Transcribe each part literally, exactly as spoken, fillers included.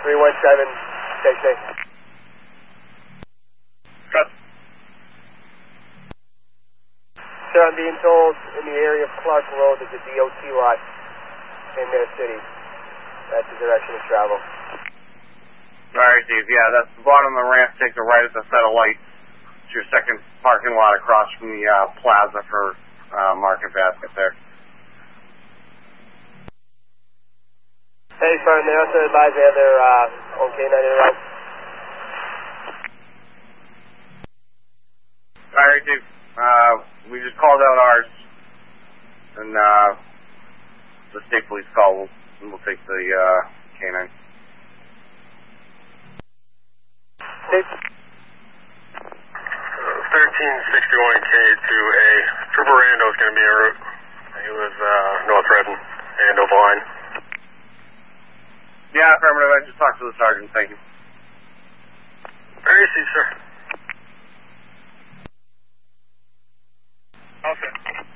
three one seven, stay safe. Cut. Sir, I'm being told in the area of Clark Road there's a D O T lot in their city. That's the direction of travel. Alright, Steve, yeah, that's the bottom of the ramp. Take the right at the set of lights. It's your second parking lot across from the uh, plaza for uh, Market Basket there. Hey, firm, they also advise they have their uh, own K nine in route. Alright, Steve, uh, we just called out ours, and uh, the state police call, we'll, we'll take the uh, K nine. State. thirteen sixty-one K to a Trooper Rando is going to be en route. He was uh, North Redden, Andover line. Yeah, affirmative. I just talked to the sergeant. Thank you. Where is he, sir? Okay.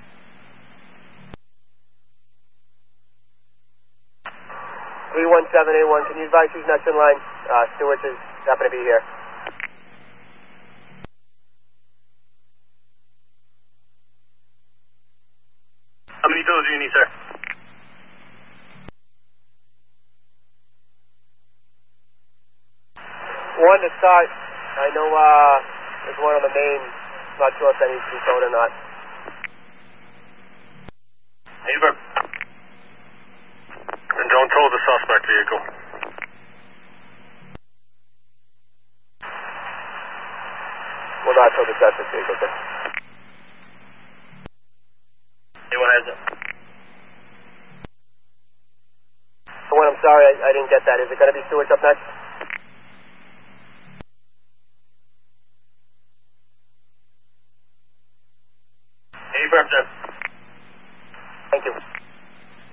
three one seven eight one, can you advise who's next in line? Uh, Stewart is happen to be here. How many pills do you need, sir? One to start. I know uh, there's one on the main. Not sure if that needs to be towed or not. Ava. And don't tow the suspect vehicle. We'll not tow the suspect vehicle, sir. Anyone has it? One, I'm sorry, I, I didn't get that. Is it going to be Stewart up next? Affirmative.